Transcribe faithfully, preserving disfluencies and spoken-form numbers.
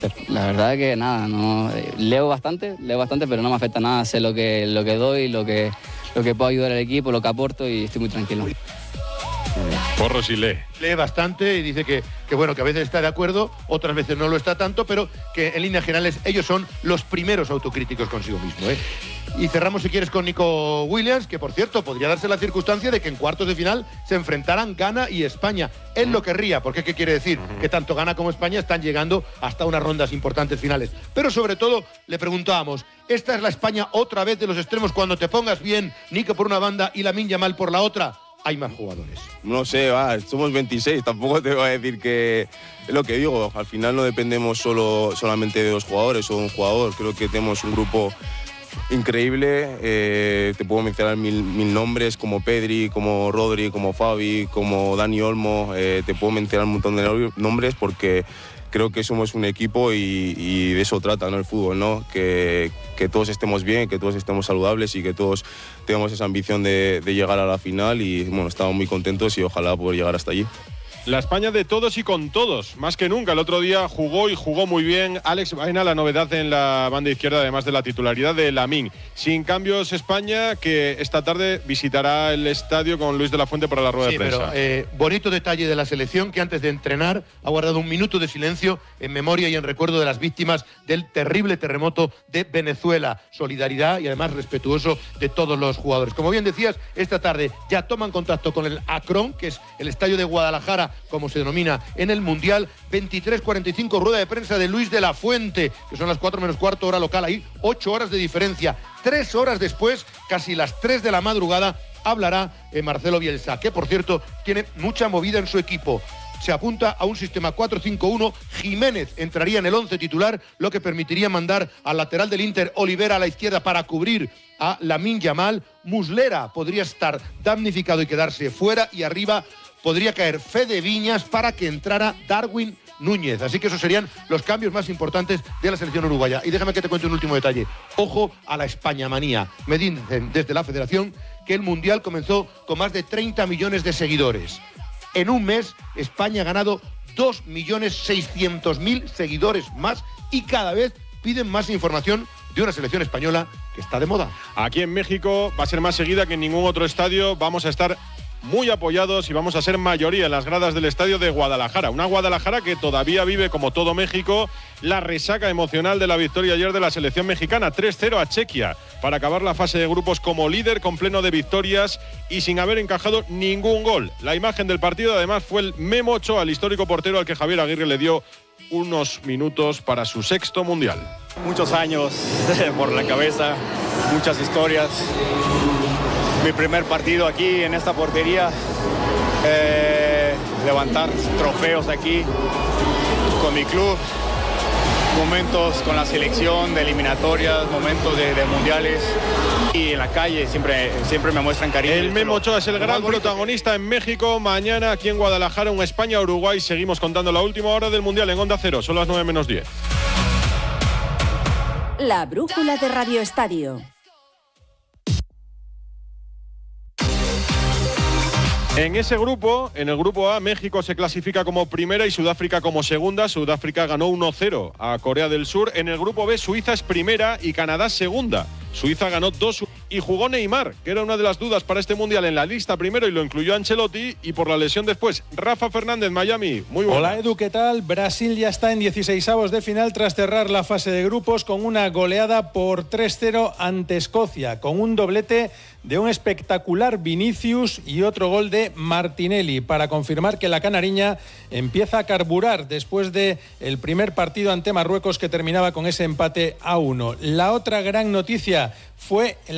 La verdad que nada, no, leo bastante, leo bastante, pero no me afecta nada, sé lo que, lo que doy, lo que, lo que puedo ayudar al equipo, lo que aporto y estoy muy tranquilo. Porro sí lee. Lee bastante y dice que, que bueno, que a veces está de acuerdo, otras veces no lo está tanto, pero que en líneas generales ellos son los primeros autocríticos consigo mismo, ¿eh? Y cerramos, si quieres, con Nico Williams, que por cierto podría darse la circunstancia de que en cuartos de final se enfrentaran Ghana y España. Él lo querría, porque ¿qué quiere decir? Que tanto Ghana como España están llegando hasta unas rondas importantes finales. Pero sobre todo le preguntábamos, ¿esta es la España otra vez de los extremos cuando te pongas bien, Nico por una banda y Lamine Yamal por la otra? Hay más jugadores. No sé, va, somos veintiséis, tampoco te voy a decir que es lo que digo. Al final no dependemos solo, solamente de dos jugadores o un jugador. Creo que tenemos un grupo increíble. Eh, te puedo mencionar mil, mil nombres como Pedri, como Rodri, como Fabi, como Dani Olmo. Eh, te puedo mencionar un montón de nombres porque creo que somos un equipo y, y de eso trata, ¿no?, el fútbol, ¿no? Que, que todos estemos bien, que todos estemos saludables y que todos tengamos esa ambición de, de llegar a la final y bueno, estamos muy contentos y ojalá poder llegar hasta allí. La España de todos y con todos, más que nunca. El otro día jugó y jugó muy bien Alex Baena, la novedad en la banda izquierda, además de la titularidad de Lamine. Sin cambios España, que esta tarde visitará el estadio con Luis de la Fuente para la rueda sí, de prensa. Pero, eh, bonito detalle de la selección, que antes de entrenar ha guardado un minuto de silencio en memoria y en recuerdo de las víctimas del terrible terremoto de Venezuela. Solidaridad y además respetuoso de todos los jugadores. Como bien decías, esta tarde ya toman contacto con el Akron, que es el estadio de Guadalajara, como se denomina en el Mundial. Veintitrés cuarenta y cinco, rueda de prensa de Luis de la Fuente, que son las cuatro menos cuarto hora local, ahí ocho horas de diferencia. Tres horas después, casi las tres de la madrugada, hablará eh, Marcelo Bielsa, que por cierto tiene mucha movida en su equipo. Se apunta a un sistema cuatro cinco uno, Jiménez entraría en el once titular, lo que permitiría mandar al lateral del Inter, Olivera, a la izquierda para cubrir a Lamine Yamal. Muslera podría estar damnificado y quedarse fuera, y arriba podría caer Fede Viñas para que entrara Darwin Núñez. Así que esos serían los cambios más importantes de la selección uruguaya. Y déjame que te cuente un último detalle. Ojo a la España-manía. Me dicen desde la federación que el Mundial comenzó con más de treinta millones de seguidores. En un mes, España ha ganado dos millones seiscientos mil seguidores más y cada vez piden más información de una selección española que está de moda. Aquí en México va a ser más seguida que en ningún otro estadio. Vamos a estar muy apoyados y vamos a ser mayoría en las gradas del estadio de Guadalajara. Una Guadalajara que todavía vive, como todo México, la resaca emocional de la victoria ayer de la selección mexicana. tres cero a Chequia para acabar la fase de grupos como líder, con pleno de victorias y sin haber encajado ningún gol. La imagen del partido además fue el Memo Ochoa, el histórico portero al que Javier Aguirre le dio unos minutos para su sexto mundial. Muchos años por la cabeza, muchas historias. Mi primer partido aquí en esta portería, eh, levantar trofeos aquí con mi club, momentos con la selección de eliminatorias, momentos de, de mundiales, y en la calle siempre, siempre me muestran cariño. El Memo Ochoa es el gran protagonista en México. Mañana aquí en Guadalajara, un España-Uruguay. Seguimos contando la última hora del mundial en Onda Cero. Son las nueve menos diez. La brújula de Radio Estadio. En ese grupo, en el grupo A, México se clasifica como primera y Sudáfrica como segunda. Sudáfrica ganó uno cero a Corea del Sur. En el grupo B, Suiza es primera y Canadá segunda. Suiza ganó dos y jugó Neymar, que era una de las dudas para este Mundial, en la lista primero y lo incluyó Ancelotti, y por la lesión después. Rafa Fernández, Miami, muy bueno. Hola Edu, ¿qué tal? Brasil ya está en dieciseisavos de final tras cerrar la fase de grupos con una goleada por tres cero ante Escocia, con un doblete de un espectacular Vinicius y otro gol de Martinelli, para confirmar que la canariña empieza a carburar después de el primer partido ante Marruecos, que terminaba con ese empate a uno. La otra gran noticia fue